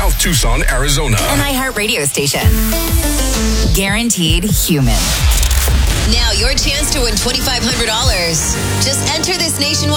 South Tucson, Arizona. An iHeartRadio station. Guaranteed human. Now your chance to win $2,500. Just enter this nationwide